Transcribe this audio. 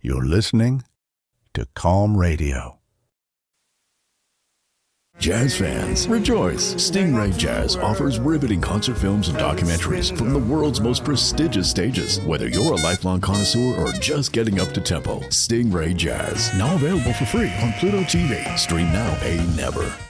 You're listening to Calm Radio. Jazz fans, rejoice! Stingray Jazz offers riveting concert films and documentaries from the world's most prestigious stages. Whether you're a lifelong connoisseur or just getting up to tempo, Stingray Jazz, now available for free on Pluto TV. Stream now, pay never.